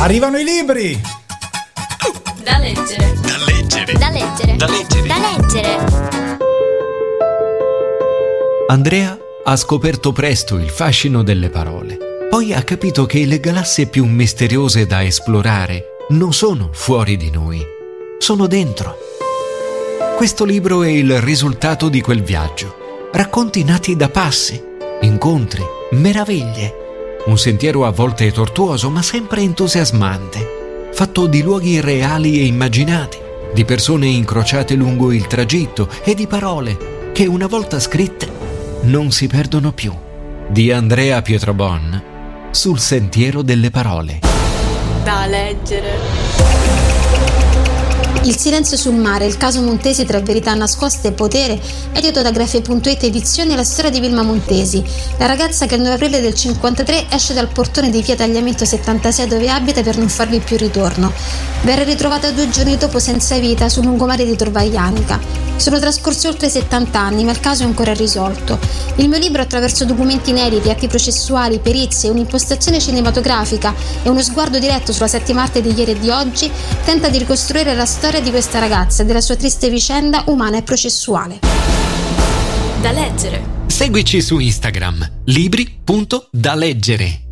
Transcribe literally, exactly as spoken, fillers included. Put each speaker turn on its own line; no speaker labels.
Arrivano i libri!
Da leggere.
Da leggere.
Da leggere.
Da leggere.
Da leggere.
Andrea ha scoperto presto il fascino delle parole. Poi ha capito che le galassie più misteriose da esplorare non sono fuori di noi, sono dentro. Questo libro è il risultato di quel viaggio. Racconti nati da passi, incontri, meraviglie. Un sentiero a volte tortuoso ma sempre entusiasmante, fatto di luoghi reali e immaginati, di persone incrociate lungo il tragitto e di parole che una volta scritte non si perdono più. Di Andrea Pietrobon, Sul sentiero delle parole.
Da leggere.
Il silenzio sul mare, il caso Montesi tra verità nascoste e potere, edito da Grafie punto it edizioni, la storia di Vilma Montesi, la ragazza che il nove aprile del cinquantatré esce dal portone di via Tagliamento settantasei dove abita per non farvi più ritorno. Verrà ritrovata due giorni dopo senza vita sul lungomare di Torvaianica. Sono trascorsi oltre settanta anni, ma il caso è ancora irrisolto. Il mio libro, attraverso documenti inediti, atti processuali, perizie, un'impostazione cinematografica e uno sguardo diretto sulla settima arte di ieri e di oggi, tenta di ricostruire la storia di questa ragazza e della sua triste vicenda umana e processuale.
Da leggere.
Seguici su Instagram, libri punto da leggere.